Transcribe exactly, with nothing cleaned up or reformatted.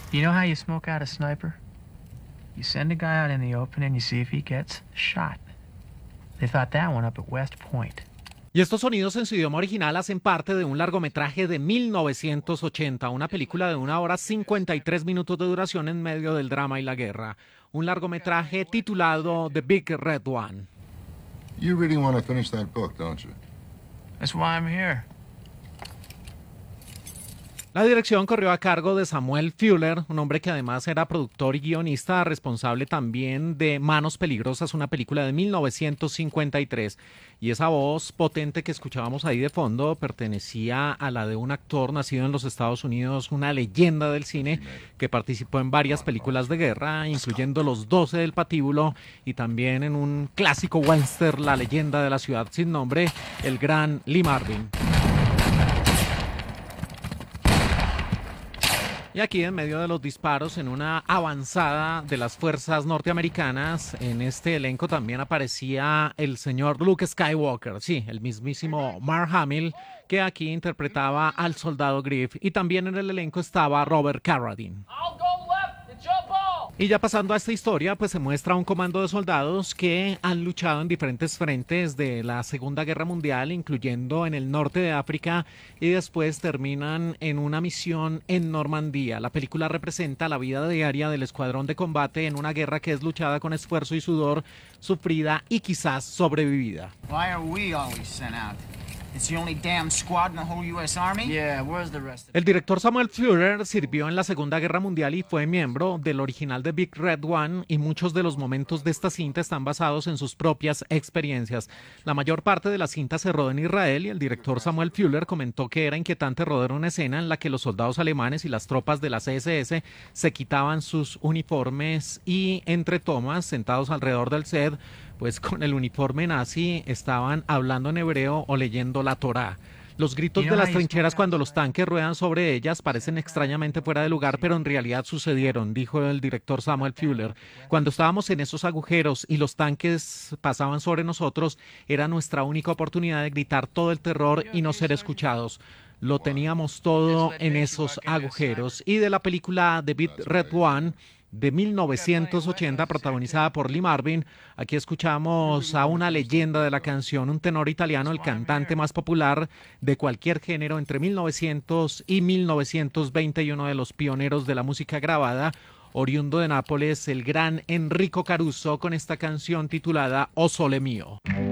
You know how you smoke out a sniper? You send a guy out in the open and you see if he gets shot. They thought that one up at West Point. Y estos sonidos en su idioma original hacen parte de un largometraje de mil novecientos ochenta, una película de una hora cincuenta y tres minutos de duración en medio del drama y la guerra. Un largometraje titulado The Big Red One. You really want to finish that book, don't you? That's why I'm here. La dirección corrió a cargo de Samuel Fuller, un hombre que además era productor y guionista, responsable también de Manos Peligrosas, una película de mil novecientos cincuenta y tres. Y esa voz potente que escuchábamos ahí de fondo pertenecía a la de un actor nacido en los Estados Unidos, una leyenda del cine que participó en varias películas de guerra, incluyendo Los Doce del Patíbulo y también en un clásico western, La Leyenda de la Ciudad Sin Nombre, el gran Lee Marvin. Y aquí en medio de los disparos en una avanzada de las fuerzas norteamericanas, en este elenco también aparecía el señor Luke Skywalker, sí, el mismísimo Mark Hamill, que aquí interpretaba al soldado Griff, y también en el elenco estaba Robert Carradine. Y ya pasando a esta historia, pues se muestra un comando de soldados que han luchado en diferentes frentes de la Segunda Guerra Mundial, incluyendo en el norte de África, y después terminan en una misión en Normandía. La película representa la vida diaria del escuadrón de combate en una guerra que es luchada con esfuerzo y sudor, sufrida y quizás sobrevivida. Why are we always sent out? It's the only damn squad in the whole U S Army? Yeah, where's the rest of El director Samuel Fuller sirvió en la Segunda Guerra Mundial y fue miembro del original de Big Red One, y muchos de los momentos de esta cinta están basados en sus propias experiencias. La mayor parte de la cinta se rodó en Israel y el director Samuel Fuller comentó que era inquietante rodar una escena en la que los soldados alemanes y las tropas de la C S S se quitaban sus uniformes y entre tomas, sentados alrededor del set, pues con el uniforme nazi, estaban hablando en hebreo o leyendo la Torá. Los gritos de las trincheras cuando los tanques ruedan sobre ellas parecen extrañamente fuera de lugar, pero en realidad sucedieron, dijo el director Samuel Fuller. Cuando estábamos en esos agujeros y los tanques pasaban sobre nosotros, era nuestra única oportunidad de gritar todo el terror y no ser escuchados. Lo teníamos todo en esos agujeros. Y de la película The Big Red One de mil novecientos ochenta, protagonizada por Lee Marvin, aquí escuchamos a una leyenda de la canción, un tenor italiano, el cantante más popular de cualquier género entre mil novecientos y mil novecientos veinte y uno de los pioneros de la música grabada, oriundo de Nápoles, el gran Enrico Caruso, con esta canción titulada O Sole Mio.